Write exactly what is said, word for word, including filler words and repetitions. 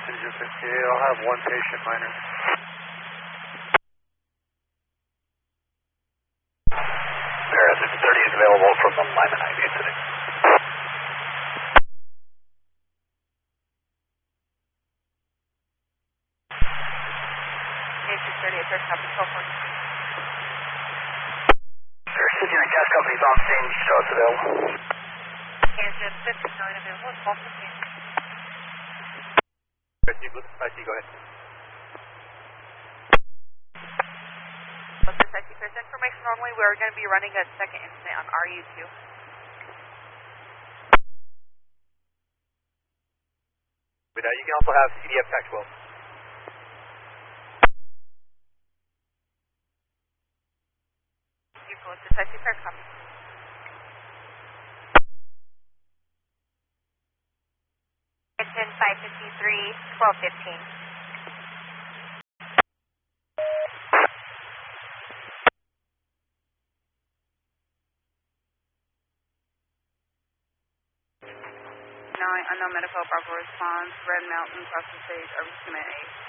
Citizen fifty-eight, I'll have one patient minor. Paris six thirty is available from the Lyman I V incident. six thirty-eight, Paris Company, twelve forty-three. Paris City and Gas Company's on scene, show us available. Kansas fifty-nine available, twelve fifteen. I see, go ahead. This I C Paris information, normally we're going to be running a second incident on R U two. But uh, you can also have C D F TAC twelve. This I C Paris copy. Attention five fifty-three, twelve fifteen. Nine unknown medical, Bravo response, Red Mountain, Cross the Stage, over to Command eight.